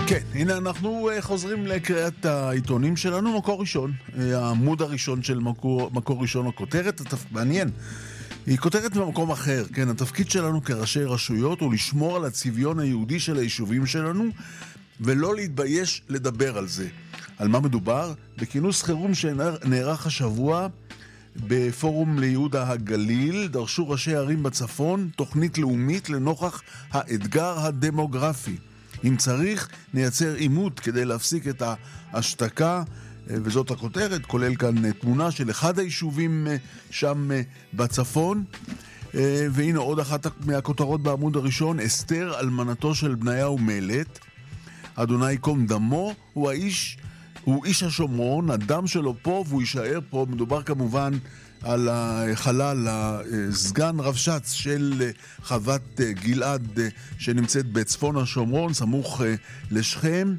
כן, הנה אנחנו חוזרים לקריאת העיתונים שלנו. מקור ראשון, העמוד הראשון של מקור ראשון, הכותרת, מעניין, היא כותרת במקום אחר. כן, התפקיד שלנו כראשי רשויות הוא לשמור על הצביון היהודי של היישובים שלנו ולא להתבייש לדבר על זה. על מה מדובר? בכינוס חירום שנערך השבוע בפורום ליהודה הגליל דרשו ראשי ערים בצפון תוכנית לאומית לנוכח האתגר הדמוגרפי. אם צריך, נייצר עימות כדי להפסיק את ההשתקה, וזאת הכותרת, כולל כאן תמונה של אחד היישובים שם בצפון. והנה עוד אחת מהכותרות בעמוד הראשון, אסתר, אלמנתו של בניהו מלט, אדוני קום דמו, הוא איש השומרון, הדם שלו פה והוא יישאר פה. מדובר כמובן על החלל, הסגן רבש"ץ של חוות גלעד שנמצאת בצפון השומרון, סמוך לשכם,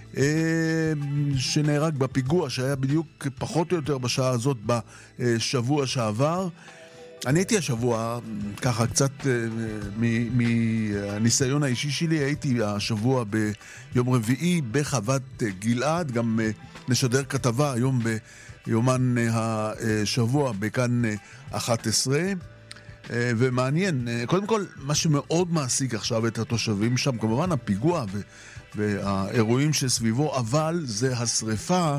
שנהרג בפיגוע שהיה בדיוק פחות או יותר בשעה הזאת בשבוע שעבר. אני הייתי השבוע, ככה קצת מהניסיון האישי שלי, הייתי השבוע ביום רביעי בחוות גלעד, גם נשדר כתבה היום ביומן השבוע בכאן 11, ומעניין, קודם כל מה שמאוד מעסיק עכשיו את התושבים שם, כמובן הפיגוע והאירועים שסביבו, אבל זה השריפה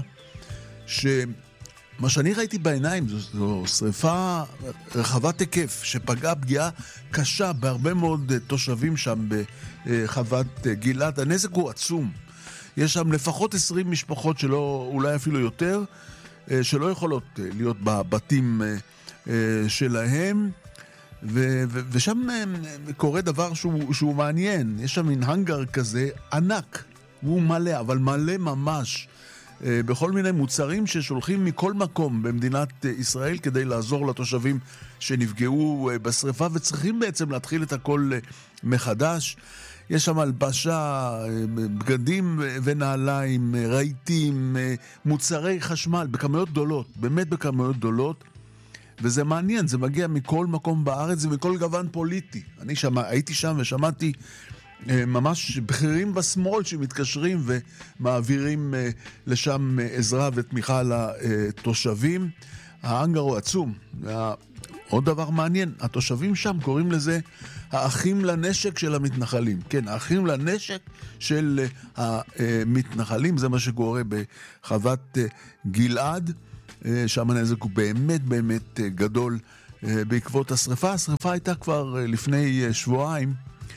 מה שאני ראיתי בעיניים, זו שריפה רחבת היקף שפגעה פגיעה קשה בהרבה מאוד תושבים שם בחוות גלעד. הנזק הוא עצום. יש שם לפחות 20 משפחות שלא, אולי אפילו יותר, שלא יכולות להיות בבתים שלהם, ושם קורה דבר שהוא מעניין. יש שם מין הנגר כזה ענק, הוא מלא, אבל מלא ממש, בכל מיני מוצרים ששולחים מכל מקום במדינת ישראל כדי לעזור לתושבים שנפגעו בשריפה, וצריכים בעצם להתחיל את הכל מחדש. יש שם הלבשה, בגדים ונעליים, רהיטים, מוצרי חשמל, בכמויות גדולות, באמת בכמויות גדולות, וזה מעניין, זה מגיע מכל מקום בארץ ומכל גוון פוליטי. אני הייתי שם ושמעתי ממש בכירים בשמאל שמתקשרים ומעבירים לשם עזרה ותמיכה לתושבים. האנגר הוא עצום. עוד דבר מעניין, התושבים שם קוראים לזה האחים לנשק של המתנחלים. כן, האחים לנשק של המתנחלים, זה מה שקורה בחוות גלעד. שם הנזק הוא באמת באמת גדול בעקבות השריפה. השריפה הייתה כבר לפני שבועיים,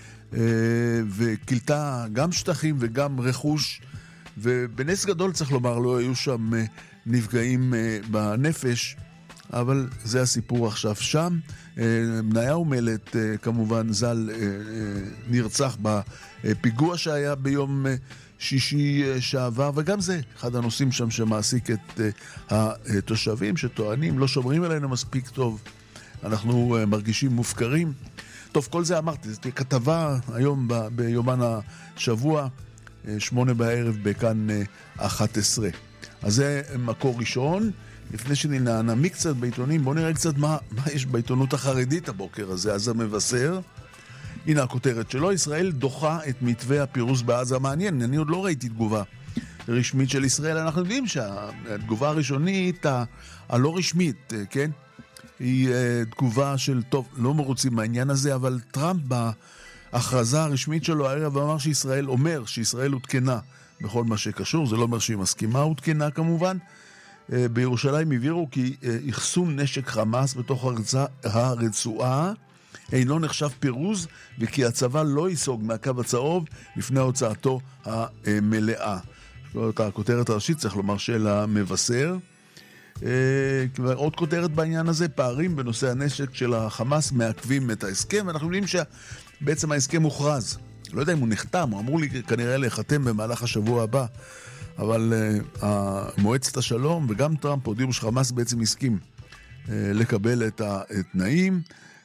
וקלטה גם שטחים וגם רכוש, ובנס גדול צריך לומר, לא היו שם נפגעים בנפש, אבל זה הסיפור עכשיו שם. בניהו מלט כמובן ז"ל נרצח בפיגוע שהיה ביום שישי שעבר, וגם זה אחד הנושאים שם שמעסיק את התושבים שטוענים לא שומרים עלינו מספיק טוב, אנחנו מרגישים מופקרים. טוב, כל זה אמרתי, זאת כתבה היום ביומן השבוע, 8 בערב בכאן 11. אז זה מקור ראשון. לפני שנעמיק קצת בעיתונים, בואו נראה קצת מה יש בעיתונות החרדית הבוקר הזה. אז המבשר, הנה הכותרת שלו, ישראל דוחה את מתווה הפירוס בעזה. מעניין, אני עוד לא ראיתי תגובה רשמית של ישראל. אנחנו יודעים שהתגובה הראשונית, הלא רשמית, כן? היא תגובה של, טוב, לא מרוצים מהעניין הזה, אבל טראמפ בהכרזה הרשמית שלו הערב אמר שישראל הותקנה בכל מה שקשור. זה לא אומר שהיא מסכימה, הותקנה כמובן. בירושלים הבהירו כי אחסון נשק חמאס בתוך הרצועה אינו נחשב פירוז, וכי הצבא לא ייסוג מהקו הצהוב לפני הוצאתו המלאה. זאת הכותרת הראשית, צריך לומר, של המבשר. עוד כותרת בעניין הזה, פערים בנושא הנשק של החמאס מעכבים את ההסכם. אנחנו יודעים שבעצם ההסכם מוכרז, לא יודע אם הוא נחתם, הוא אמור לי כנראה להיחתם במהלך השבוע הבא, אבל מועצת השלום וגם טראמפ הודיעו שחמאס בעצם הסכים לקבל את התנאים.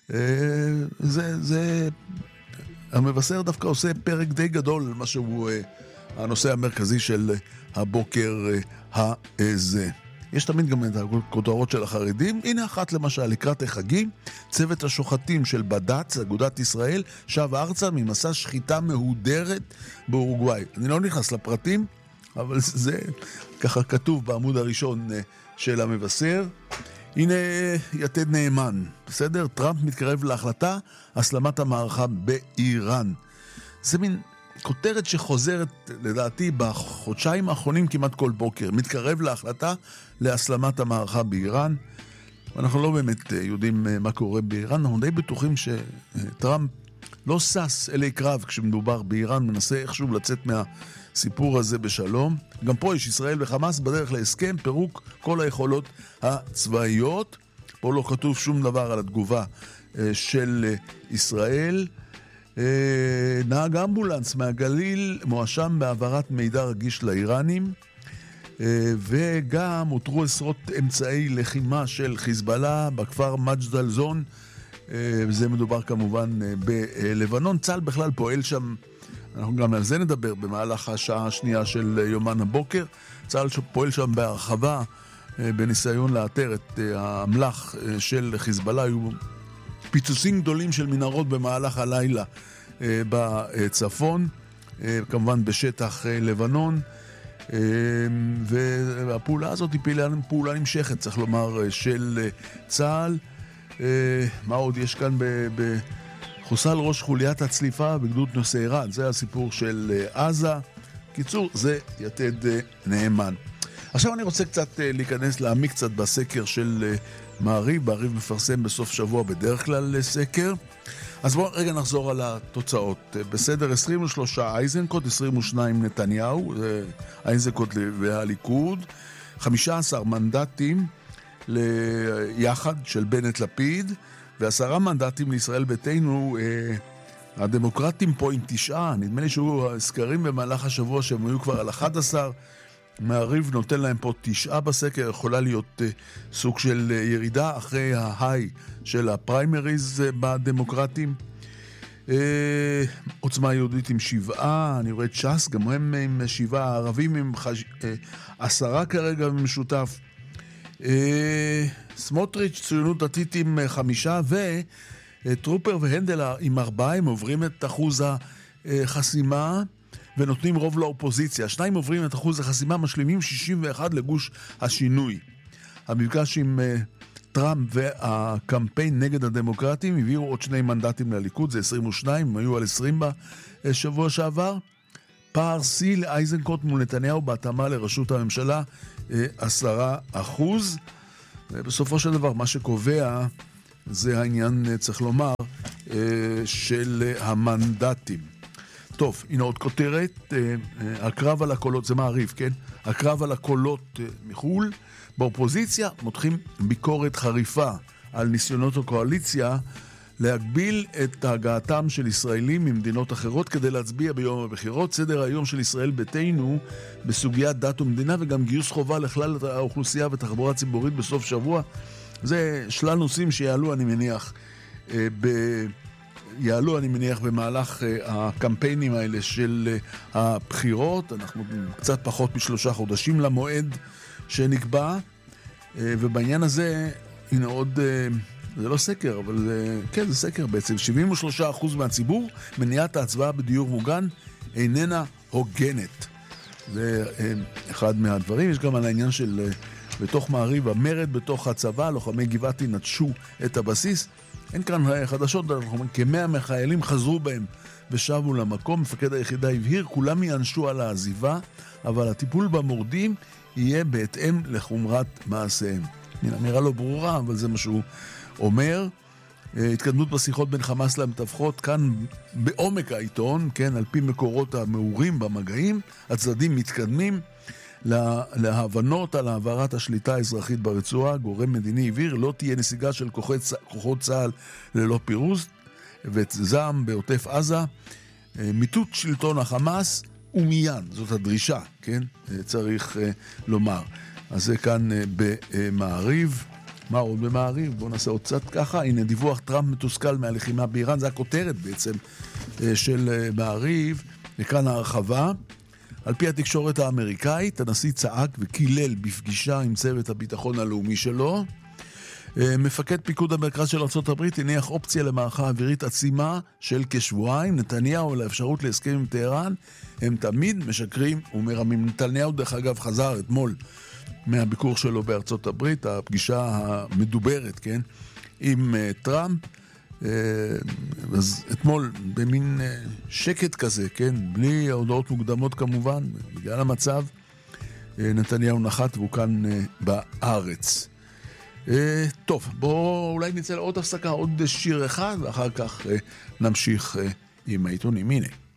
זה המבשר דווקא עושה פרק די גדול על מה שהוא הנושא המרכזי של הבוקר הזה. יש תמיד גם את הכותרות של החרדים. הנה אחת למשל, לקראת החגים, צוות השוחטים של בד"ץ, אגודת ישראל, שב ארצה ממסע שחיטה מהודרת באורוגוואי. אני לא נכנס לפרטים, אבל זה ככה כתוב בעמוד הראשון של המבשר. הנה יתד נאמן, בסדר? טראמפ מתקרב להחלטה, הסלמת המערכה באיראן. זה מין כותרת שחוזרת לדעתי בחודשיים האחרונים כמעט כל בוקר. מתקרב להחלטה להסלמת המערכה באיראן. אנחנו לא באמת יודעים מה קורה באיראן, אנחנו די בטוחים שטראמפ לא סס אלי קרב כשמדובר באיראן, מנסה איכשהו לצאת מהסיפור הזה בשלום. גם פה יש ישראל וחמאס בדרך להסכם פירוק כל היכולות הצבאיות. פה לא כתוב שום דבר על התגובה של ישראל. נהג אמבולנס מהגליל מואשם בהעברת מידע רגיש לאיראנים, וגם הותרו עשרות אמצעי לחימה של חיזבאללה בכפר מג'דל זון. זה מדובר כמובן בלבנון. צה"ל בכלל פועל שם, אנחנו גם על זה נדבר במהלך השעה השנייה של יומן הבוקר. צה"ל פועל שם בהרחבה בניסיון לאתר את האמל"ח של חיזבאללה. היו פיצוצים גדולים של מנהרות במהלך הלילה בצפון, כמובן בשטח לבנון, והפעולה הזאת היא פעולה נמשכת, צריך לומר, של צה"ל. מה עוד יש כאן? חוסל ראש חוליית הצליפה בגדוד נושא איראן. זה הסיפור של עזה. קיצור, זה יתד נאמן. עכשיו אני רוצה קצת להיכנס, להעמיק קצת בסקר של מעריב. מעריב מפרסם בסוף שבוע בדרך כלל סקר. אז בואו רגע נחזור על התוצאות. בסדר, 23 אייזנקוט, 22 נתניהו, אייזנקוט והליכוד, 15 מנדטים ליחד של בנט לפיד, ו10 מנדטים לישראל ביתנו. הדמוקרטים פה עם 9, נדמה לי שהיו סקרים במהלך השבוע שהם היו כבר על 11, מעריב נותן להם פה 9 בסקר, יכולה להיות סוג של ירידה אחרי ההיי של הפריימריז בדמוקרטים. עוצמה יהודית עם 7, אני רואה את ש"ס, גם הם עם 7, הערבים עם 10 כרגע במשותף. סמוטריץ' ציונות דתית עם 5, וטרופר והנדל עם 4, הם עוברים את אחוז החסימה ונותנים רוב לאופוזיציה. 2 עוברים את אחוז החסימה, משלימים 61 לגוש השינוי. המפגש עם טראמפ והקמפיין נגד הדמוקרטים הביאו עוד 2 מנדטים לליכוד, זה 22, הם היו על 20 בשבוע שעבר. פער שיא לאייזנקוט מול נתניהו בהתאמה לראשות הממשלה, 10%. ובסופו של דבר מה שקובע זה העניין, צריך לומר, של המנדטים. טוב, הנה עוד כותרת, הקרב על הקולות, זה מעריב, כן? הקרב על הקולות מחול. באופוזיציה מותחים ביקורת חריפה על ניסיונות הקואליציה להגביל את הגעתם של ישראלים ממדינות אחרות כדי להצביע ביום הבחירות. סדר היום של ישראל ביתנו בסוגיית דת ומדינה וגם גיוס חובה לכלל האוכלוסייה ותחבורה ציבורית בסוף שבוע. זה שלל נושאים שיעלו, אני מניח, במהלך הקמפיינים האלה של הבחירות. אנחנו קצת פחות מ3 חודשים למועד שנקבע, ובעניין הזה, הנה עוד, זה לא סקר, אבל כן, זה סקר בעצם. 73% מהציבור, מניעת ההצבעה בדיור מוגן איננה הוגנת. זה אחד מהדברים. יש גם על העניין של בתוך מעריב, המרד בתוך הצבא, לוחמי גבעתי נטשו את הבסיס. אין כאן חדשות, כ100 מחיילים חזרו בהם ושבו למקום. מפקד היחידה הבהיר, כולם יענשו על העזיבה, אבל הטיפול במורדים יהיה בהתאם לחומרת מעשיהם. נראה לא ברורה, אבל זה מה שהוא אומר. התקדמות בשיחות בין חמאס למתווכות, כאן בעומק העיתון, כן, על פי מקורות המעורים במגעים, הצדדים מתקדמים להבנות על העברת השליטה האזרחית ברצועה. גורם מדיני הבהיר, לא תהיה נסיגה של כוחות צה"ל ללא פירוז וזעם בעוטף עזה. מיטוט שלטון החמאס ומיין, זאת הדרישה, כן? צריך לומר. אז זה כאן במעריב. מה עוד במעריב? בואו נעשה עוד קצת ככה. הנה דיווח, טראמפ מתוסכל מהלחימה באיראן. זה הכותרת בעצם של מעריב. וכאן ההרחבה. על פי התקשורת האמריקאית, הנשיא צעק וקילל בפגישה עם צוות הביטחון הלאומי שלו. מפקד פיקוד המרכז של ארצות הברית הניח אופציה למערכה אווירית עצימה של כשבועיים. נתניהו על האפשרות להסכם עם טהרן, הם תמיד משקרים ומרמים. נתניהו דרך אגב חזר אתמול מהביקור שלו בארצות הברית, הפגישה המדוברת, כן, עם טראמפ. אז אתמול במין שקט כזה, כן, בלי הודעות מוקדמות כמובן, בגלל המצב, נתניהו נחת והוא כאן בארץ. טוב, בואו אולי נצא לעוד הפסקה, עוד שיר אחד, ואחר כך נמשיך עם העיתונים. הנה.